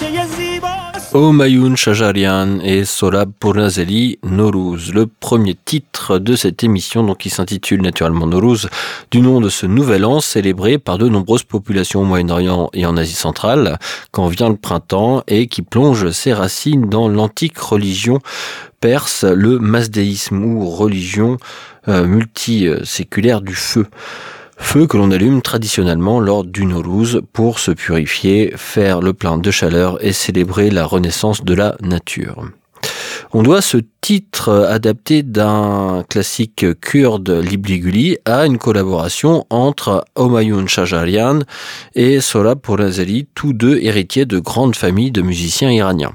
Humayun Shajarian et Sohrab Pournazeli, Nowruz, le premier titre de cette émission, donc qui s'intitule naturellement Nowruz, du nom de ce nouvel an célébré par de nombreuses populations au Moyen-Orient et en Asie centrale, quand vient le printemps et qui plonge ses racines dans l'antique religion perse, le mazdéisme ou religion multiséculaire du feu. Feu que l'on allume traditionnellement lors du Nowruz pour se purifier, faire le plein de chaleur et célébrer la renaissance de la nature. On doit ce titre adapté d'un classique kurde Libliguli à une collaboration entre Humayun Shajarian et Sohrab Pournazeli, tous deux héritiers de grandes familles de musiciens iraniens.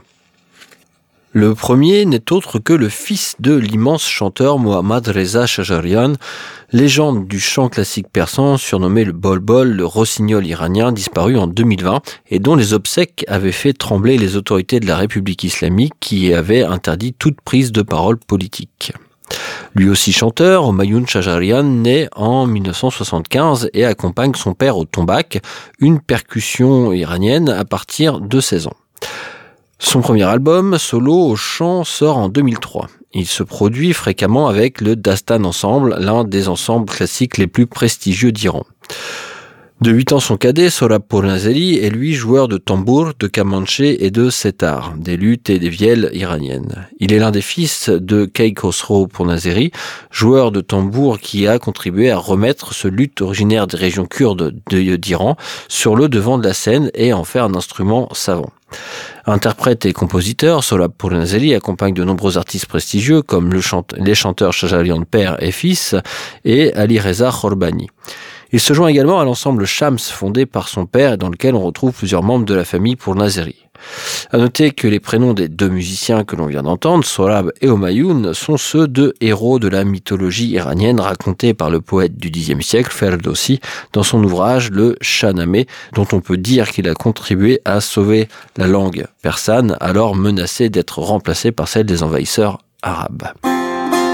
Le premier n'est autre que le fils de l'immense chanteur Mohammad Reza Shajarian, légende du chant classique persan surnommé le bol-bol, le rossignol iranien disparu en 2020 et dont les obsèques avaient fait trembler les autorités de la République islamique qui avaient interdit toute prise de parole politique. Lui aussi chanteur, Humayun Shajarian naît en 1975 et accompagne son père au tombak, une percussion iranienne à partir de 16 ans. Son premier album, solo au chant, sort en 2003. Il se produit fréquemment avec le Dastan Ensemble, l'un des ensembles classiques les plus prestigieux d'Iran. De 8 ans son cadet, Sohrab Pournazeli est lui joueur de tambour, de kamanché et de setar, des luths et des vielles iraniennes. Il est l'un des fils de Kaykhosro Pournazeli, joueur de tambour qui a contribué à remettre ce luth originaire des régions kurdes d'Iran sur le devant de la scène et en faire un instrument savant. Interprète et compositeur, Sohrab Pournazeli accompagne de nombreux artistes prestigieux comme les chanteurs Shajarian père et fils et Ali Reza Khorbani. Il se joint également à l'ensemble Shams fondé par son père et dans lequel on retrouve plusieurs membres de la famille Pournazeli. À noter que les prénoms des deux musiciens que l'on vient d'entendre, Sohrab et Humayun, sont ceux de héros de la mythologie iranienne racontés par le poète du Xe siècle, Ferdowsi, dans son ouvrage le Shahnameh, dont on peut dire qu'il a contribué à sauver la langue persane, alors menacée d'être remplacée par celle des envahisseurs arabes.